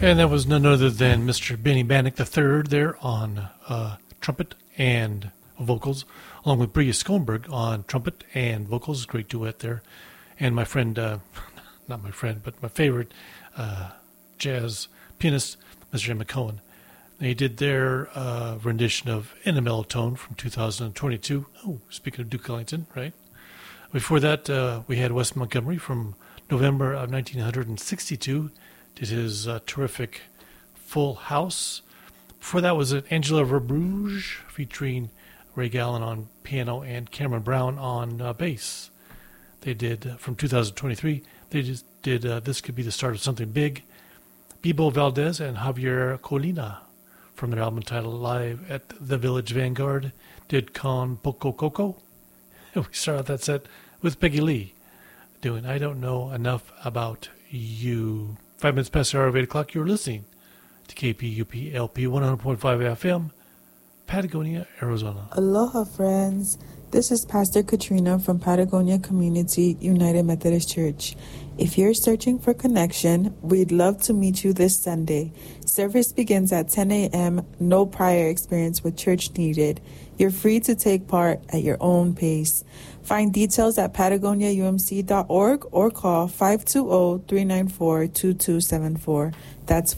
And that was none other than Mr. Benny Bannock III there on trumpet and vocals, along with Bria Schoenberg on trumpet and vocals. Great duet there. And my friend, not my friend, but my favorite jazz pianist, Mr. Emma Cohen. They did their rendition of In a Mellow Tone from 2022. Oh, speaking of Duke Ellington, right? Before that, we had Wes Montgomery from November of 1962. Did his terrific Full House. Before that was Angela Verbruge featuring Ray Gallen on piano and Cameron Brown on bass. They did, from 2023, they just did This Could Be the Start of Something Big. Bibo Valdez and Javier Colina from their album titled Live at the Village Vanguard did Con Poco Coco. We started that set with Peggy Lee doing I Don't Know Enough About You. 5 minutes past the hour of 8 o'clock, you're listening to KPUP LP 100.5 FM, Patagonia, Arizona. Aloha, friends. This is Pastor Katrina from Patagonia Community United Methodist Church. If you're searching for connection, we'd love to meet you this Sunday. Service begins at 10 a.m., no prior experience with church needed. You're free to take part at your own pace. Find details at patagoniaumc.org or call 520-394-2274. That's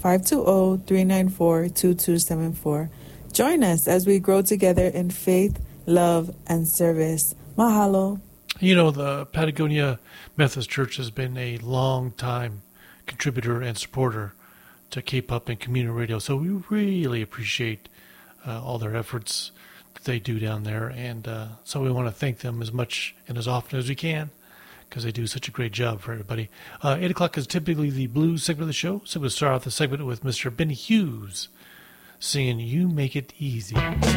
520-394-2274. Join us as we grow together in faith, love, and service. Mahalo. You know, the Patagonia Methodist Church has been a long-time contributor and supporter to K-Pop and community radio, so we really appreciate all their efforts that they do down there, and so we want to thank them as much and as often as we can because they do such a great job for everybody. 8 o'clock is typically the blues segment of the show, so we'll start off the segment with Mr. Benny Hughes singing You Make It Easy.